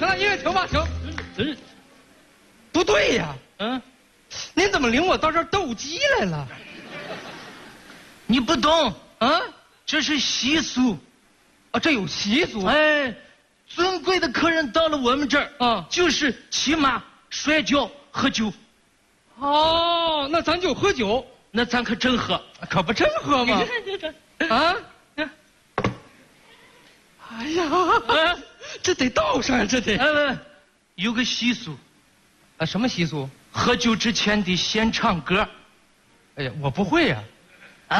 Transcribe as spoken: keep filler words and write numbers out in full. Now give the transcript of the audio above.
停了，音乐停吧，停。 嗯， 不对呀， 嗯， 您怎么领我到这儿斗鸡来了？ 你不懂啊？ 这是习俗。 啊，这有习俗。 哎，尊贵的客人到了我们这儿啊， 就是骑马、摔跤、喝酒。 哦，那咱就喝酒， 那咱可真喝， 可不真喝吗？啊？哎呀， 啊， 这得倒上，这得。 呃，有个习俗， 啊，什么习俗？ 喝酒之前得先唱歌。 哎呀，我不会呀、